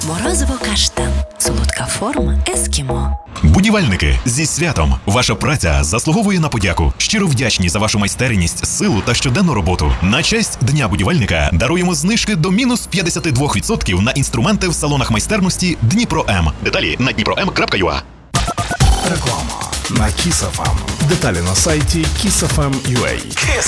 Морозиво каштан. Солодка форма ескімо. Будівельники, зі святом! Ваша праця заслуговує на подяку. Щиро вдячні за вашу майстерність, силу та щоденну роботу. На честь Дня будівельника даруємо знижки до мінус 52% на інструменти в салонах майстерності Дніпро М. Деталі на dniprom.ua. Реклама на Kiss FM. Деталі на сайті kissfm.ua.